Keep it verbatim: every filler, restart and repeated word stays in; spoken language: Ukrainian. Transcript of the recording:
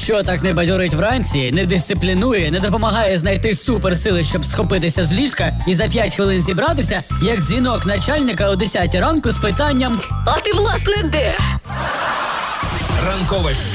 Ніщо так не бадьорить вранці, не дисциплінує, не допомагає знайти суперсили, щоб схопитися з ліжка і за п'ять хвилин зібратися, як дзвінок начальника о десятій ранку з питанням: а ти, власне, де? Ранкове